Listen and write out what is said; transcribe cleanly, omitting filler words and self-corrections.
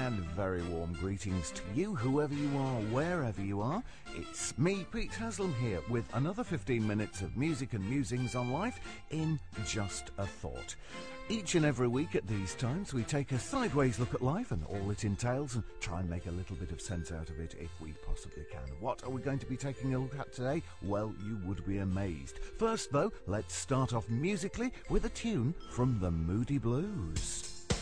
and very warm greetings to you, whoever you are, wherever you are. It's me, Pete Haslam, here with another 15 minutes of music and musings on life in Just a Thought. Each and every week at these times, we take a sideways look at life and all it entails and try and make a little bit of sense out of it if we possibly can. What are we going to be taking a look at today? Well, you would be amazed. First, though, let's start off musically with a tune from the Moody Blues.